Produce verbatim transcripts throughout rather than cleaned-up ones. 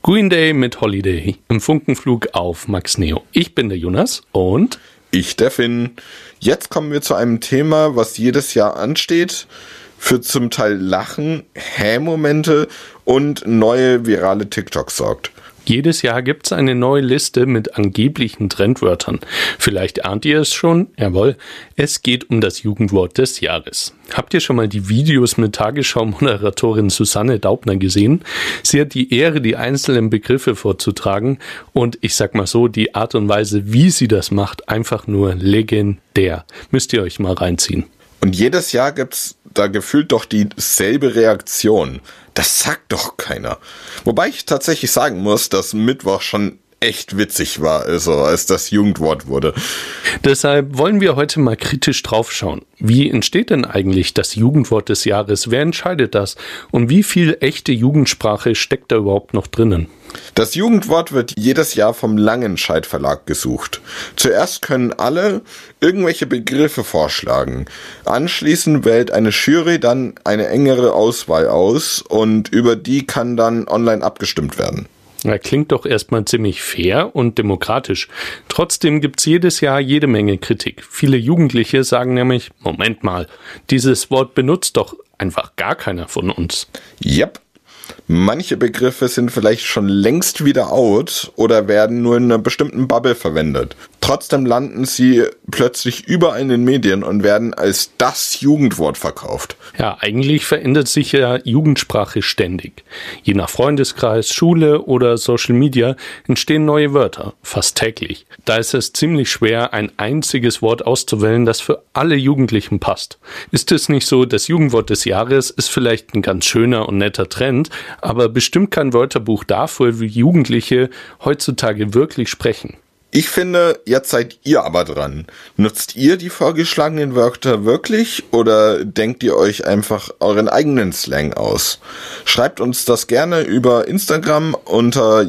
Green Day mit Holiday im Funkenflug auf Max Neo. Ich bin der Jonas und ich der Finn. Jetzt kommen wir zu einem Thema, was jedes Jahr ansteht, für zum Teil Lachen, Hä-Momente und neue virale TikToks sorgt. Jedes Jahr gibt's eine neue Liste mit angeblichen Trendwörtern. Vielleicht ahnt ihr es schon? Jawohl, es geht um das Jugendwort des Jahres. Habt ihr schon mal die Videos mit Tagesschau-Moderatorin Susanne Daubner gesehen? Sie hat die Ehre, die einzelnen Begriffe vorzutragen und ich sag mal so, die Art und Weise, wie sie das macht, einfach nur legendär. Müsst ihr euch mal reinziehen. Und jedes Jahr gibt's da gefühlt doch dieselbe Reaktion. Das sagt doch keiner. Wobei ich tatsächlich sagen muss, dass Mittwoch schon echt witzig war, also als das Jugendwort wurde. Deshalb wollen wir heute mal kritisch draufschauen. Wie entsteht denn eigentlich das Jugendwort des Jahres? Wer entscheidet das? Und wie viel echte Jugendsprache steckt da überhaupt noch drinnen? Das Jugendwort wird jedes Jahr vom Langenscheidt Verlag gesucht. Zuerst können alle irgendwelche Begriffe vorschlagen. Anschließend wählt eine Jury dann eine engere Auswahl aus und über die kann dann online abgestimmt werden. Ja, klingt doch erstmal ziemlich fair und demokratisch. Trotzdem gibt's jedes Jahr jede Menge Kritik. Viele Jugendliche sagen nämlich, Moment mal, dieses Wort benutzt doch einfach gar keiner von uns. Yep. Manche Begriffe sind vielleicht schon längst wieder out oder werden nur in einer bestimmten Bubble verwendet. Trotzdem landen sie plötzlich überall in den Medien und werden als das Jugendwort verkauft. Ja, eigentlich verändert sich ja Jugendsprache ständig. Je nach Freundeskreis, Schule oder Social Media entstehen neue Wörter, fast täglich. Da ist es ziemlich schwer, ein einziges Wort auszuwählen, das für alle Jugendlichen passt. Ist es nicht so, das Jugendwort des Jahres ist vielleicht ein ganz schöner und netter Trend, aber bestimmt kein Wörterbuch dafür, wie Jugendliche heutzutage wirklich sprechen. Ich finde, jetzt seid ihr aber dran. Nutzt ihr die vorgeschlagenen Wörter wirklich oder denkt ihr euch einfach euren eigenen Slang aus? Schreibt uns das gerne über Instagram unter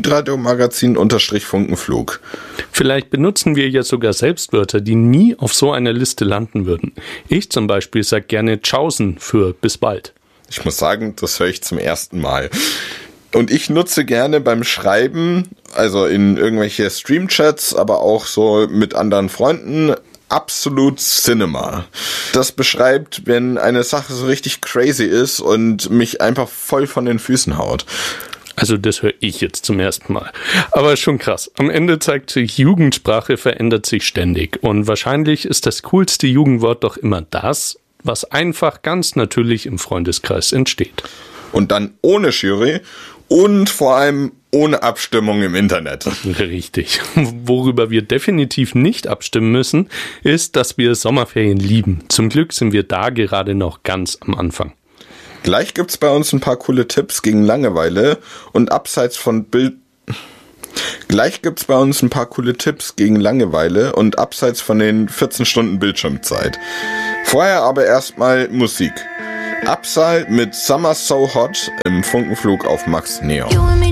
Jugendradiomagazin-Funkenflug. Vielleicht benutzen wir ja sogar selbst Wörter, die nie auf so einer Liste landen würden. Ich zum Beispiel sage gerne Tschaußen für bis bald. Ich muss sagen, das höre ich zum ersten Mal. Und ich nutze gerne beim Schreiben, also in irgendwelche Streamchats, aber auch so mit anderen Freunden, absolut Cinema. Das beschreibt, wenn eine Sache so richtig crazy ist und mich einfach voll von den Füßen haut. Also das höre ich jetzt zum ersten Mal. Aber schon krass. Am Ende zeigt sich, Jugendsprache verändert sich ständig. Und wahrscheinlich ist das coolste Jugendwort doch immer das, was einfach ganz natürlich im Freundeskreis entsteht. Und dann ohne Jury und vor allem ohne Abstimmung im Internet. Richtig. Worüber wir definitiv nicht abstimmen müssen, ist, dass wir Sommerferien lieben. Zum Glück sind wir da gerade noch ganz am Anfang. Gleich gibt's bei uns ein paar coole Tipps gegen Langeweile und abseits von Bild... Gleich gibt's bei uns ein paar coole Tipps gegen Langeweile und abseits von den vierzehn Stunden Bildschirmzeit. Vorher aber erstmal Musik. Absal mit Summer So Hot im Funkenflug auf Max Neo.